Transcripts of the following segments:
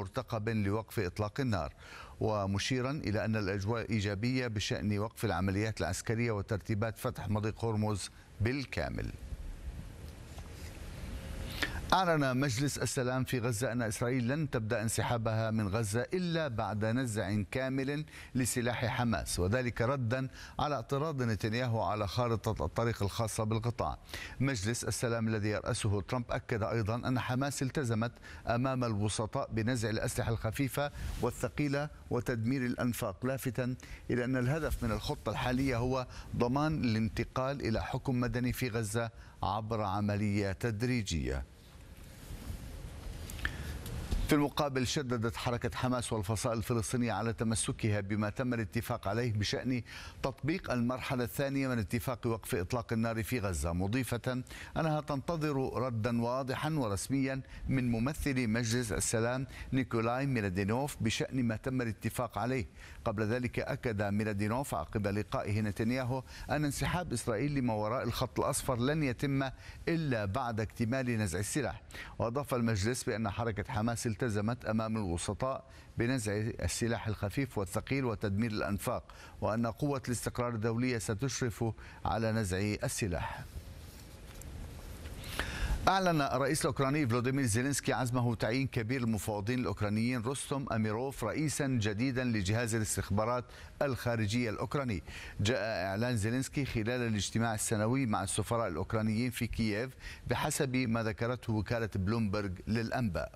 مرتقب لوقف إطلاق النار، ومشيرا إلى أن الأجواء إيجابية بشأن وقف العمليات العسكرية وترتيبات فتح مضيق هرمز بالكامل. أعلن مجلس السلام في غزة أن إسرائيل لن تبدأ انسحابها من غزة إلا بعد نزع كامل لسلاح حماس، وذلك ردا على اعتراض نتنياهو على خارطة الطريق الخاصة بالقطاع. مجلس السلام الذي يرأسه ترامب أكد أيضا أن حماس التزمت أمام الوسطاء بنزع الأسلحة الخفيفة والثقيلة وتدمير الأنفاق، لافتا إلى أن الهدف من الخطة الحالية هو ضمان الانتقال إلى حكم مدني في غزة عبر عملية تدريجية. في المقابل شددت حركة حماس والفصائل الفلسطينية على تمسكها بما تم الاتفاق عليه بشأن تطبيق المرحلة الثانية من اتفاق وقف إطلاق النار في غزة، مضيفة أنها تنتظر ردا واضحا ورسميا من ممثل مجلس السلام نيكولاي ميلادينوف بشأن ما تم الاتفاق عليه. قبل ذلك أكد ميلادينوف عقب لقائه نتنياهو أن انسحاب إسرائيل لما وراء الخط الأصفر لن يتم إلا بعد اكتمال نزع السلاح. وأضاف المجلس بأن حركة حماس التزمت أمام الوسطاء بنزع السلاح الخفيف والثقيل وتدمير الأنفاق، وأن قوة الاستقرار الدولية ستشرف على نزع السلاح. أعلن الرئيس الأوكراني فلوديمير زيلينسكي عزمه تعيين كبير المفاوضين الأوكرانيين روستوم أميروف رئيسا جديدا لجهاز الاستخبارات الخارجية الأوكراني. جاء إعلان زيلينسكي خلال الاجتماع السنوي مع السفراء الأوكرانيين في كييف بحسب ما ذكرته وكالة بلومبرغ للأنباء.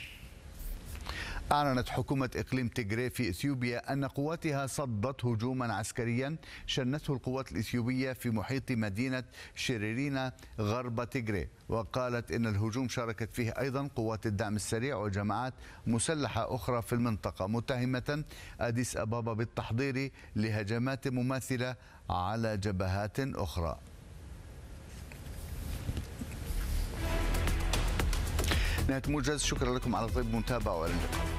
أعلنت حكومة إقليم تيغري في إثيوبيا أن قواتها صدت هجوما عسكريا شنته القوات الإثيوبية في محيط مدينة شريرينا غرب تيغري، وقالت إن الهجوم شاركت فيه أيضا قوات الدعم السريع وجماعات مسلحة أخرى في المنطقة، متهمة أديس أبابا بالتحضير لهجمات مماثلة على جبهات أخرى. نهاية موجز، شكرا لكم على طيب المتابعة والى اللقاء.